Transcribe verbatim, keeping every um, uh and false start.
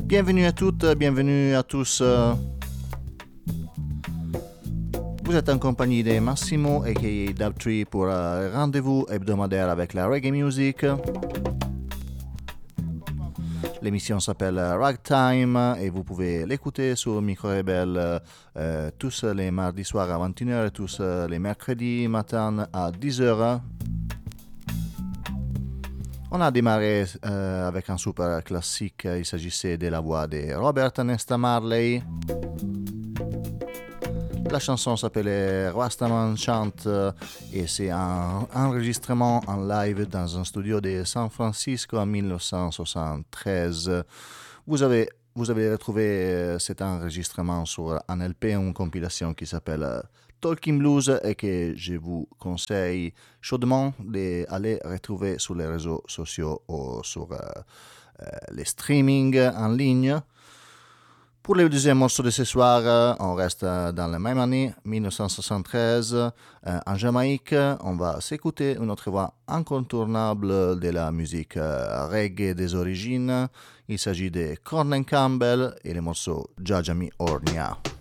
Bienvenue à toutes, bienvenue à tous. Vous êtes en compagnie de Massimo aka Dubtree pour un rendez-vous hebdomadaire avec la reggae music. L'émission s'appelle Ragtime et vous pouvez l'écouter sur Micro Rebelle euh, tous les mardis soirs à vingt et une heures et tous les mercredis matin à dix heures. On a démarré euh, avec un super classique, il s'agissait de la voix de Robert Nesta Marley. La chanson s'appelait Rastaman Chant et c'est un enregistrement en live dans un studio de San Francisco en dix-neuf cent soixante-treize. Vous avez, vous avez retrouvé cet enregistrement sur un L P, une compilation qui s'appelle Talking Blues et que je vous conseille chaudement d'aller retrouver sur les réseaux sociaux ou sur euh, euh, les streamings en ligne. Pour le deuxième morceau de ce soir, on reste dans la même année, dix-neuf cent soixante-treize, euh, en Jamaïque. On va s'écouter une autre voix incontournable de la musique euh, reggae des origines. Il s'agit de Cornell Campbell et le morceau Jajami Ornia.